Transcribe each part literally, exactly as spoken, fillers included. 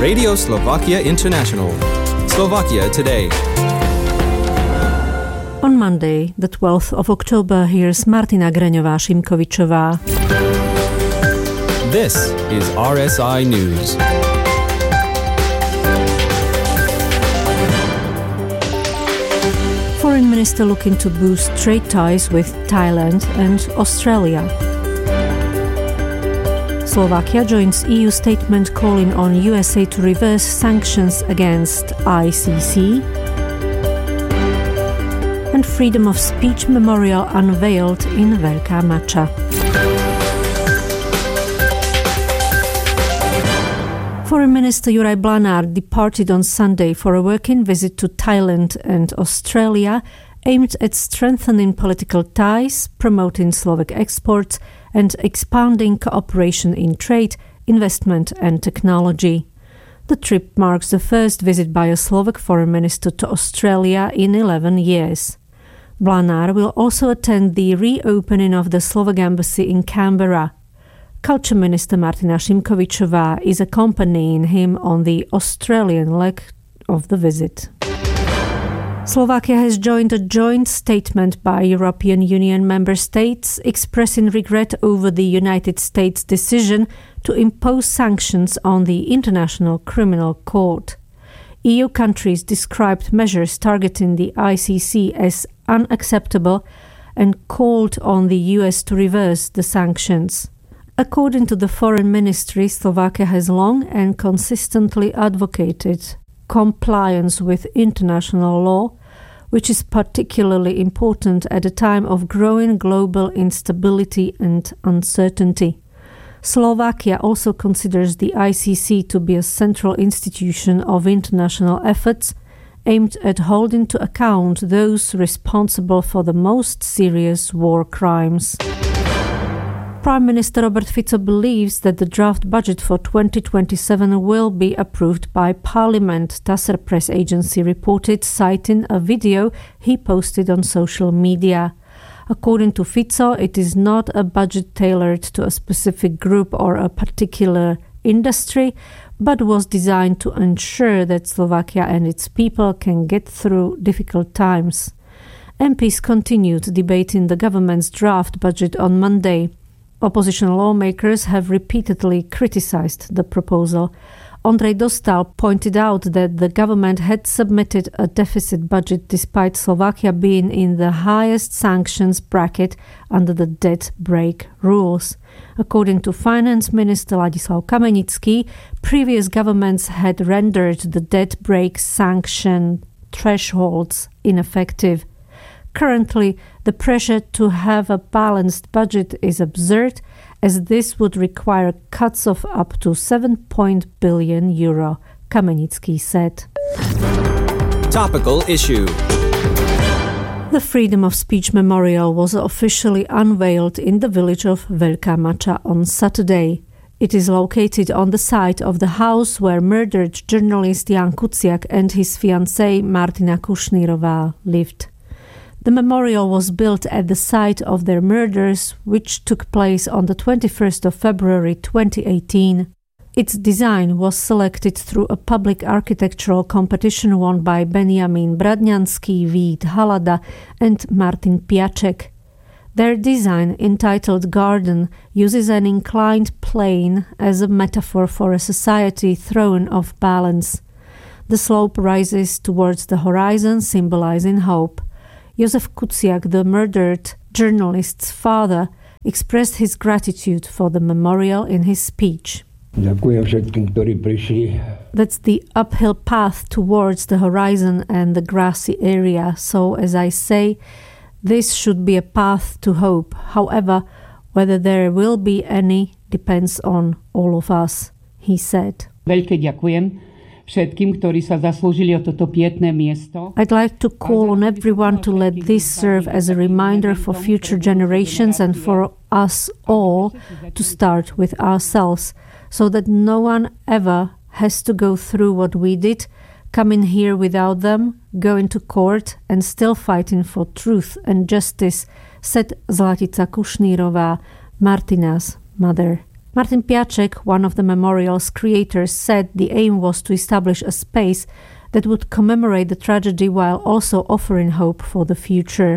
Radio Slovakia International. Slovakia Today. On Monday, the twelfth of October, here's Martina Greňová-Šimkovičová. This is R S I News. Foreign Minister looking to boost trade ties with Thailand and Australia. Slovakia joins E U statement calling on U S A to reverse sanctions against I C C. And freedom of speech memorial unveiled in Veľká Mača. Foreign Minister Juraj Blanár departed on Sunday for a working visit to Thailand and Australia aimed at strengthening political ties, promoting Slovak exports and expanding cooperation in trade, investment and technology. The trip marks the first visit by a Slovak foreign minister to Australia in eleven years. Blanár will also attend the reopening of the Slovak embassy in Canberra. Culture Minister Martina Šimkovičová is accompanying him on the Australian leg of the visit. Slovakia has joined a joint statement by European Union member states expressing regret over the United States' decision to impose sanctions on the International Criminal Court. E U countries described measures targeting the I C C as unacceptable and called on the U S to reverse the sanctions. According to the Foreign Ministry, Slovakia has long and consistently advocated compliance with international law, which is particularly important at a time of growing global instability and uncertainty. Slovakia also considers the I C C to be a central institution of international efforts aimed at holding to account those responsible for the most serious war crimes. Prime Minister Robert Fico believes that the draft budget for twenty twenty-seven will be approved by Parliament, TASR press agency reported, citing a video he posted on social media. According to Fico, it is not a budget tailored to a specific group or a particular industry, but was designed to ensure that Slovakia and its people can get through difficult times. M Ps continued debating the government's draft budget on Monday. Opposition lawmakers have repeatedly criticized the proposal. Ondrej Dostál pointed out that the government had submitted a deficit budget despite Slovakia being in the highest sanctions bracket under the debt break rules. According to Finance Minister Ladislav Kamenický, previous governments had rendered the debt break sanction thresholds ineffective. Currently, the pressure to have a balanced budget is absurd, as this would require cuts of up to seven billion euro, Kamenický said. Topical issue. The Freedom of Speech Memorial was officially unveiled in the village of Veľká Mača on Saturday. It is located on the site of the house where murdered journalist Jan Kuciak and his fiancée Martina Kušnírová lived. The memorial was built at the site of their murders, which took place on the twenty-first of February twenty eighteen. Its design was selected through a public architectural competition won by Benjamin Bradňanský, Vít Halada and Martin Piaček. Their design, entitled Garden, uses an inclined plane as a metaphor for a society thrown off balance. The slope rises towards the horizon, symbolizing hope. Jozef Kuciak, the murdered journalist's father, expressed his gratitude for the memorial in his speech. That's the uphill path towards the horizon and the grassy area. So, as I say, this should be a path to hope. However, whether there will be any depends on all of us, he said. Veľké ďakujem všetkým, ktorí sa zaslúžili o toto pietné miesto. I'd like to call on everyone to let this serve as a reminder for future generations and for us all to start with ourselves, so that no one ever has to go through what we did, come in here without them, go into court and still fighting for truth and justice, said Zlatica Kušnírová, Martina's mother. Martin Piaczek, one of the memorial's creators, said the aim was to establish a space that would commemorate the tragedy while also offering hope for the future.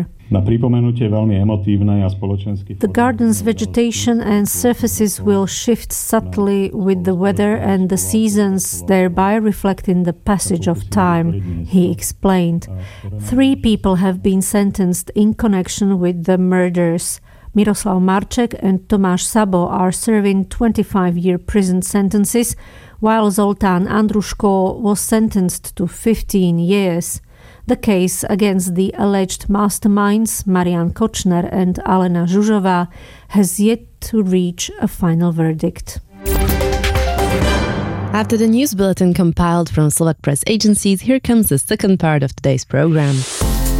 The garden's vegetation and surfaces will shift subtly with the weather and the seasons, thereby reflecting the passage of time, he explained. Three people have been sentenced in connection with the murders. Miroslav Marček and Tomáš Sabo are serving twenty-five-year prison sentences, while Zoltán Andruško was sentenced to fifteen years. The case against the alleged masterminds, Marian Kočner and Alena Žužová, has yet to reach a final verdict. After the news bulletin compiled from Slovak press agencies, here comes the second part of today's program.